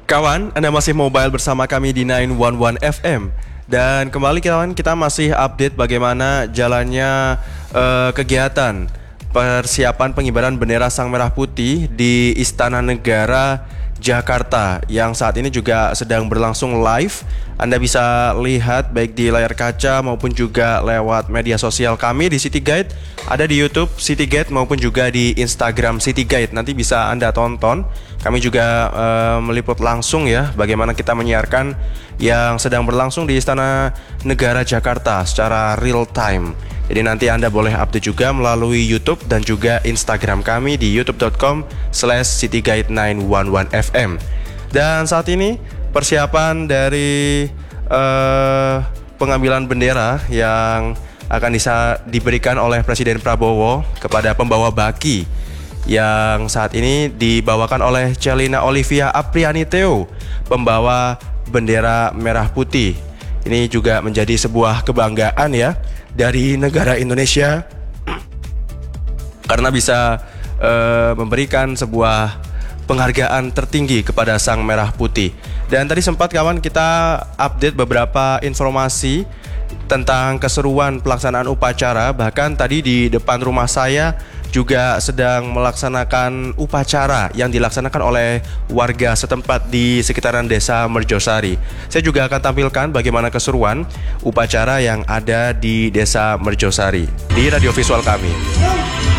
Kawan, Anda masih mobile bersama kami di 911 FM. Dan kembali kawan, kita masih update bagaimana jalannya kegiatan persiapan pengibaran bendera Sang Merah Putih di Istana Negara Jakarta yang saat ini juga sedang berlangsung live. Anda bisa lihat baik di layar kaca maupun juga lewat media sosial kami di City Guide. Ada di YouTube City Guide maupun juga di Instagram City Guide. Nanti bisa Anda tonton. Kami juga meliput langsung ya bagaimana kita menyiarkan yang sedang berlangsung di Istana Negara Jakarta secara real time. Jadi nanti Anda boleh update juga melalui YouTube dan juga Instagram kami di youtube.com/cityguide911fm. Dan saat ini persiapan dari pengambilan bendera yang akan diberikan oleh Presiden Prabowo kepada pembawa baki yang saat ini dibawakan oleh Celina Olivia Aprianiteo, pembawa bendera merah putih. Ini juga menjadi sebuah kebanggaan ya dari negara Indonesia karena bisa memberikan sebuah penghargaan tertinggi kepada Sang Merah Putih. Dan tadi sempat kawan kita update beberapa informasi tentang keseruan pelaksanaan upacara. Bahkan tadi di depan rumah saya juga sedang melaksanakan upacara yang dilaksanakan oleh warga setempat di sekitaran desa Merjosari. Saya juga akan tampilkan bagaimana keseruan upacara yang ada di desa Merjosari di radio visual kami.